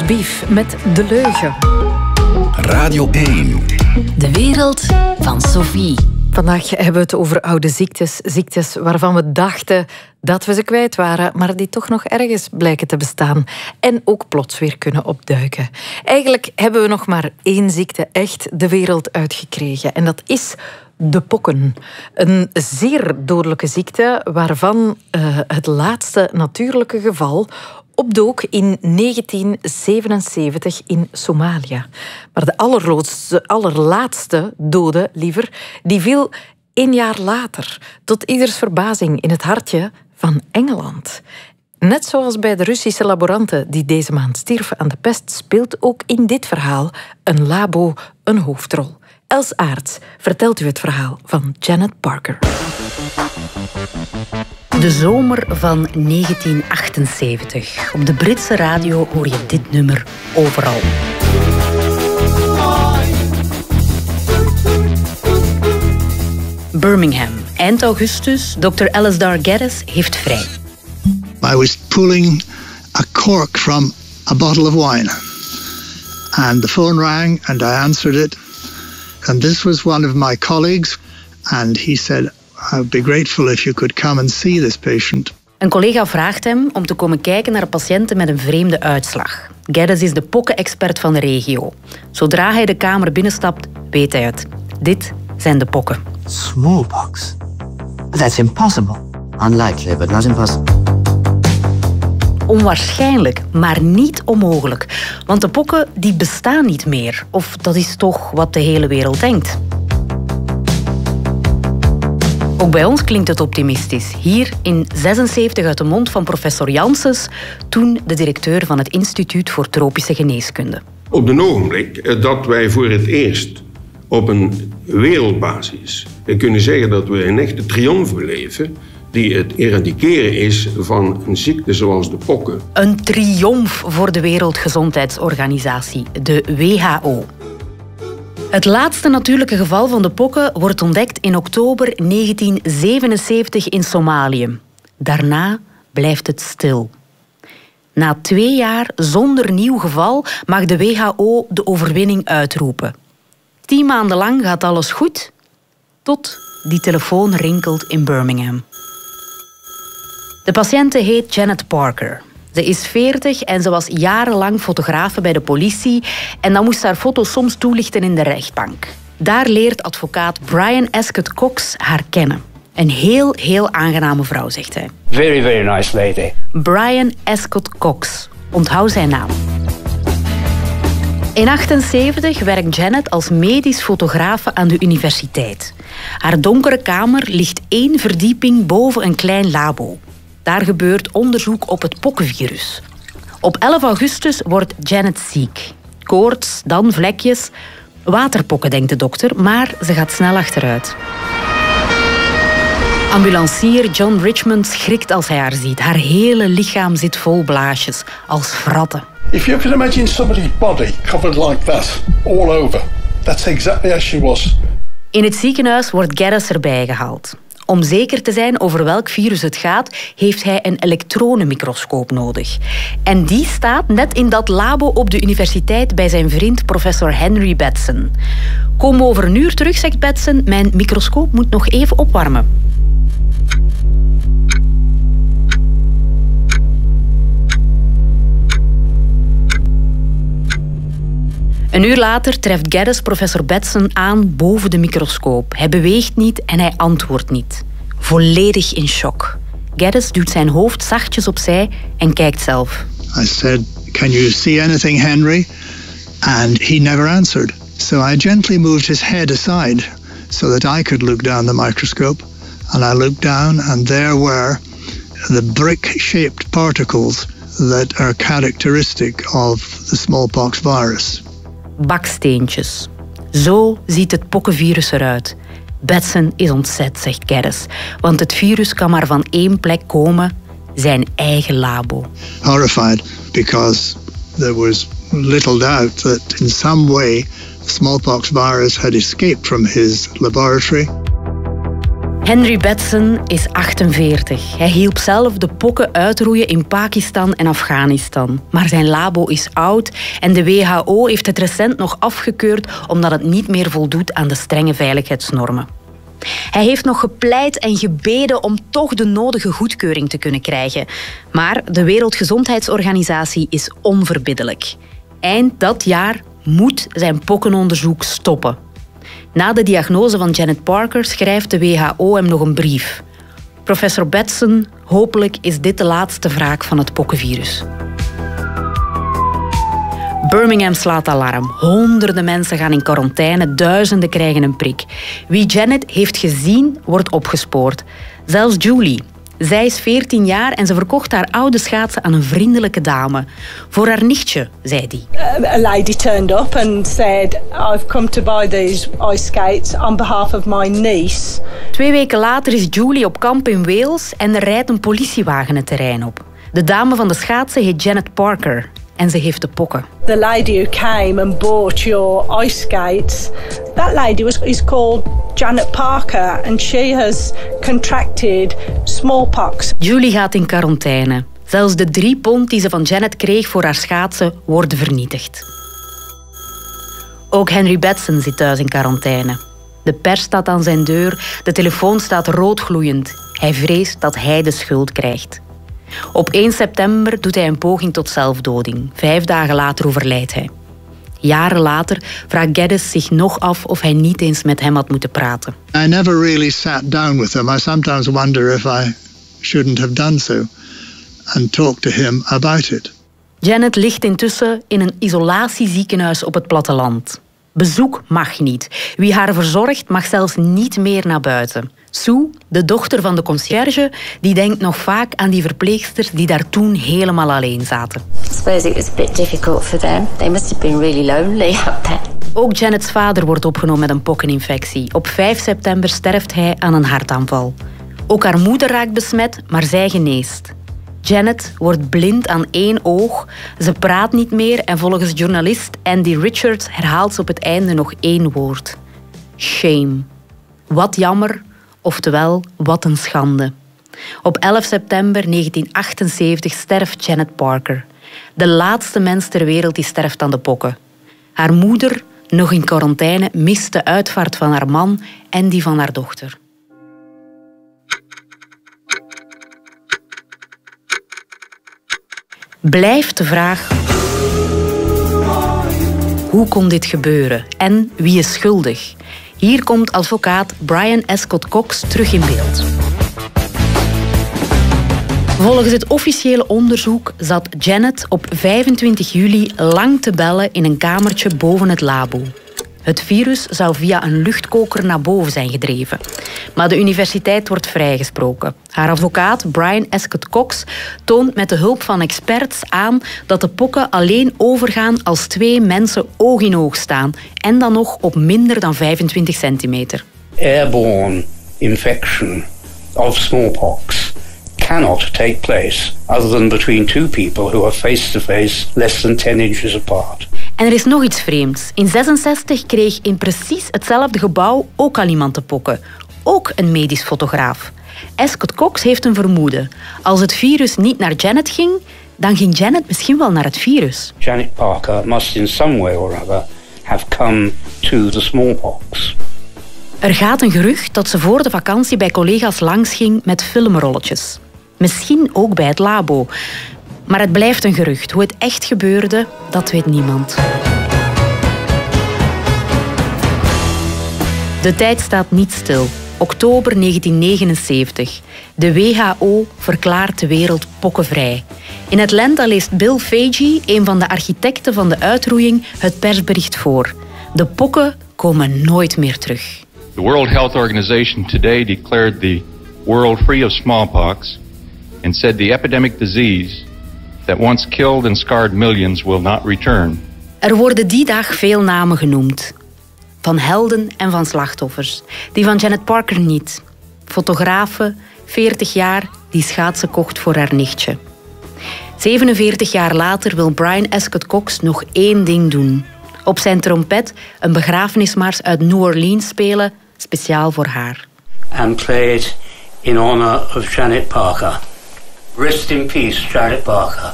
Bief met De Leugen. Radio 1. De wereld van Sophie. Vandaag hebben we het over oude ziektes. Ziektes waarvan we dachten dat we ze kwijt waren, maar die toch nog ergens blijken te bestaan. En ook plots weer kunnen opduiken. Eigenlijk hebben we nog maar één ziekte echt de wereld uitgekregen. En dat is de pokken. Een zeer dodelijke ziekte waarvan het laatste natuurlijke geval opdook in 1977 in Somalië. Maar de allerlaatste dode, liever, die viel 1 jaar later, tot ieders verbazing, in het hartje van Engeland. Net zoals bij de Russische laboranten die deze maand stierven aan de pest, speelt ook in dit verhaal een labo een hoofdrol. Els Aarts vertelt u het verhaal van Janet Parker. De zomer van 1978. Op de Britse radio hoor je dit nummer overal. Birmingham, eind augustus. Dr. Alasdair Geddes heeft vrij. I was pulling a cork from a bottle of wine. And the phone rang and I answered it. And this was one of my colleagues. And he said, I'd be grateful if you could come and see this patient. Een collega vraagt hem om te komen kijken naar patiënten met een vreemde uitslag. Geddes is de pokken-expert van de regio. Zodra hij de kamer binnenstapt, weet hij het. Dit zijn de pokken. Smallpox? That's impossible. Unlikely, but not impossible. Onwaarschijnlijk, maar niet onmogelijk. Want de pokken die bestaan niet meer. Of dat is toch wat de hele wereld denkt. Ook bij ons klinkt het optimistisch. Hier in 76 uit de mond van professor Janssens, toen de directeur van het Instituut voor Tropische Geneeskunde. Op het ogenblik dat wij voor het eerst op een wereldbasis kunnen zeggen dat we een echte triomf beleven, die het eradiceren is van een ziekte zoals de pokken. Een triomf voor de Wereldgezondheidsorganisatie, de WHO. Het laatste natuurlijke geval van de pokken wordt ontdekt in oktober 1977 in Somalië. Daarna blijft het stil. Na 2 jaar zonder nieuw geval mag de WHO de overwinning uitroepen. 10 maanden lang gaat alles goed, tot die telefoon rinkelt in Birmingham. De patiënte heet Janet Parker. Ze is 40 en ze was jarenlang fotografe bij de politie en dan moest haar foto's soms toelichten in de rechtbank. Daar leert advocaat Brian Escott Cox haar kennen. Een heel aangename vrouw, zegt hij. Very, very nice lady. Brian Escott Cox. Onthoud zijn naam. In 1978 werkt Janet als medisch fotografe aan de universiteit. Haar donkere kamer ligt 1 verdieping boven een klein labo. Daar gebeurt onderzoek op het pokkenvirus. Op 11 augustus wordt Janet ziek. Koorts, dan vlekjes. Waterpokken, denkt de dokter, maar ze gaat snel achteruit. Ambulancier John Richmond schrikt als hij haar ziet. Haar hele lichaam zit vol blaasjes, als vratten. If you can imagine somebody's body covered like that, all over, that's exactly as she was. In het ziekenhuis wordt Geddes erbij gehaald. Om zeker te zijn over welk virus het gaat, heeft hij een elektronenmicroscoop nodig. En die staat net in dat labo op de universiteit bij zijn vriend professor Henry Batson. Kom over een uur terug, zegt Batson. Mijn microscoop moet nog even opwarmen. Een uur later treft Geddes professor Batson aan boven de microscoop. Hij beweegt niet en hij antwoordt niet. Volledig in shock. Geddes duwt zijn hoofd zachtjes opzij en kijkt zelf. I said, "Can you see anything, Henry?" And he never answered. So I gently moved his head aside so that I could look down the microscope. And I looked down and there were the brick-shaped particles that are characteristic of the smallpox virus. Baksteentjes. Zo ziet het pokkenvirus eruit. Batson is ontzet, zegt Geddes. Want het virus kan maar van 1 plek komen, zijn eigen labo. Horrified because there was little doubt that in some way the smallpox virus had escaped from his laboratory. Henry Batson is 48. Hij hielp zelf de pokken uitroeien in Pakistan en Afghanistan. Maar zijn labo is oud en de WHO heeft het recent nog afgekeurd omdat het niet meer voldoet aan de strenge veiligheidsnormen. Hij heeft nog gepleit en gebeden om toch de nodige goedkeuring te kunnen krijgen. Maar de Wereldgezondheidsorganisatie is onverbiddelijk. Eind dat jaar moet zijn pokkenonderzoek stoppen. Na de diagnose van Janet Parker schrijft de WHO hem nog een brief. Professor Batson, hopelijk is dit de laatste wraak van het pokkenvirus. Birmingham slaat alarm. Honderden mensen gaan in quarantaine, duizenden krijgen een prik. Wie Janet heeft gezien, wordt opgespoord. Zelfs Julie. Zij is 14 jaar en ze verkocht haar oude schaatsen aan een vriendelijke dame. Voor haar nichtje, zei die. A lady turned up and said, I've come to buy these ice skates on behalf of my niece. 2 weken later is Julie op kamp in Wales en er rijdt een politiewagen het terrein op. De dame van de schaatsen heet Janet Parker en ze heeft de pokken. The lady who came and bought your ice skates, that lady is called Janet Parker and she has contracted smallpox. Julie gaat in quarantaine. Zelfs de 3 pond die ze van Janet kreeg voor haar schaatsen worden vernietigd. Ook Henry Batson zit thuis in quarantaine. De pers staat aan zijn deur, de telefoon staat roodgloeiend. Hij vreest dat hij de schuld krijgt. Op 1 september doet hij een poging tot zelfdoding. 5 dagen later overlijdt hij. Jaren later vraagt Geddes zich nog af of hij niet eens met hem had moeten praten. I never really sat down with him. I sometimes wonder if I shouldn't have done so and talked to him about it. Janet ligt intussen in een isolatieziekenhuis op het platteland. Bezoek mag niet. Wie haar verzorgt mag zelfs niet meer naar buiten. Sue, de dochter van de conciërge, die denkt nog vaak aan die verpleegsters die daar toen helemaal alleen zaten. I suppose it was a bit difficult for them. They must have been really lonely up there. Ook Janets vader wordt opgenomen met een pokkeninfectie. Op 5 september sterft hij aan een hartaanval. Ook haar moeder raakt besmet, maar zij geneest. Janet wordt blind aan 1 oog, ze praat niet meer en volgens journalist Andy Richards herhaalt ze op het einde nog 1 woord. Shame. Wat jammer, oftewel wat een schande. Op 11 september 1978 sterft Janet Parker. De laatste mens ter wereld die sterft aan de pokken. Haar moeder, nog in quarantaine, mist de uitvaart van haar man en die van haar dochter. Blijft de vraag: hoe kon dit gebeuren en wie is schuldig? Hier komt advocaat Brian Escott Cox terug in beeld. Volgens het officiële onderzoek zat Janet op 25 juli lang te bellen in een kamertje boven het labo. Het virus zou via een luchtkoker naar boven zijn gedreven. Maar de universiteit wordt vrijgesproken. Haar advocaat Brian Escott Cox toont met de hulp van experts aan dat de pokken alleen overgaan als 2 mensen oog in oog staan en dan nog op minder dan 25 centimeter. Airborne infection of smallpox cannot take place other than between 2 people who are face-to-face less than 10 inches apart. En er is nog iets vreemds. In 1966 kreeg in precies hetzelfde gebouw ook al iemand de pokken. Ook een medisch fotograaf. Escott Cox heeft een vermoeden. Als het virus niet naar Janet ging, dan ging Janet misschien wel naar het virus. Janet Parker must in some way or other have come to the smallpox. Er gaat een gerucht dat ze voor de vakantie bij collega's langsging met filmrolletjes. Misschien ook bij het labo. Maar het blijft een gerucht. Hoe het echt gebeurde, dat weet niemand. De tijd staat niet stil. Oktober 1979. De WHO verklaart de wereld pokkenvrij. In Atlanta leest Bill Fagey, een van de architecten van de uitroeiing, het persbericht voor. De pokken komen nooit meer terug. The World Health Organization today declared the world free of smallpox and said the epidemic disease that once killed and scarred millions will not return. Er worden die dag veel namen genoemd. Van helden en van slachtoffers. Die van Janet Parker niet. Fotografe, 40 jaar, die schaatsen kocht voor haar nichtje. 47 jaar later wil Brian Escott Cox nog 1 ding doen. Op zijn trompet een begrafenismars uit New Orleans spelen, speciaal voor haar. and play it in honor of Janet Parker. Rest in peace, Janet Parker.